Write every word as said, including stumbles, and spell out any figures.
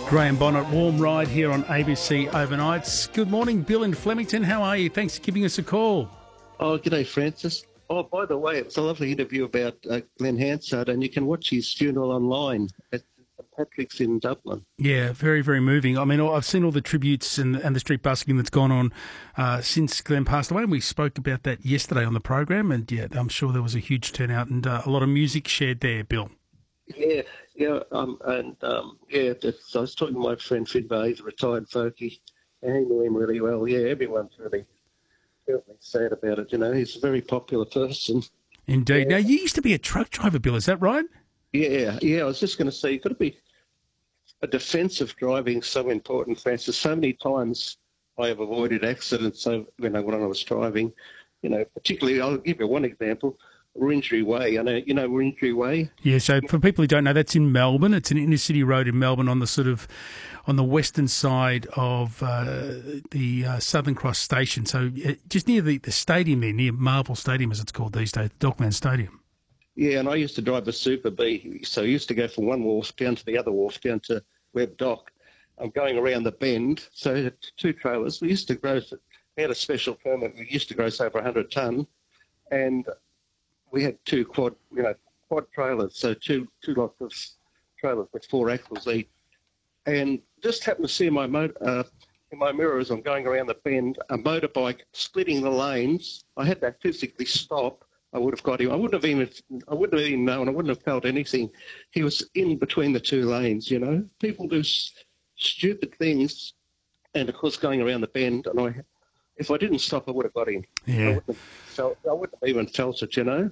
Graham Bonnet, warm ride here on A B C Overnights. Good morning, Bill in Flemington. How are you? Thanks for giving us a call. Oh, g'day, Francis. Oh, by the way, it's a lovely interview about uh, Glenn Hansard, and you can watch his funeral online at Saint Patrick's in Dublin. Yeah, very, very moving. I mean, I've seen all the tributes and, and the street busking that's gone on uh, since Glenn passed away, and we spoke about that yesterday on the program, and yeah, I'm sure there was a huge turnout and uh, a lot of music shared there, Bill. Yeah, yeah, um, and um, yeah, that's, I was talking to my friend Finbar, he's a retired folkie, and he knew him really well. Yeah, everyone's really, really sad about it, you know. He's a very popular person. Indeed. Yeah. Now, you used to be a truck driver, Bill, is that right? Yeah, yeah, I was just going to say, you've got to be, a defensive driving is so important, Francis. So many times I have avoided accidents so, when, I, when I was driving, you know, particularly, I'll give you one example. Wurundjeri Way. I know, you know Wurundjeri Way? Yeah, so for people who don't know, that's in Melbourne. It's an inner city road in Melbourne on the sort of, on the western side of uh, the uh, Southern Cross station. So uh, just near the, the stadium there, near Marvel Stadium as it's called these days, Dockland Stadium. Yeah, and I used to drive a Super B, so I used to go from one wharf down to the other wharf, down to Webb Dock. I'm going around the bend, so two trailers. We used to gross, we had a special permit, we used to gross over one hundred tonne, and we had two quad, you know, quad trailers, so two two lots of trailers with four axles each. And just happened to see in my motor, uh, in my mirror as I'm going around the bend, a motorbike splitting the lanes. I had to physically stop. I would have got him. I wouldn't have even, I wouldn't have even known. I wouldn't have felt anything. He was in between the two lanes. You know, people do s- stupid things, and of course going around the bend. And I, if I didn't stop, I would have got him. Yeah. I wouldn't have felt. I wouldn't have even felt it. You know.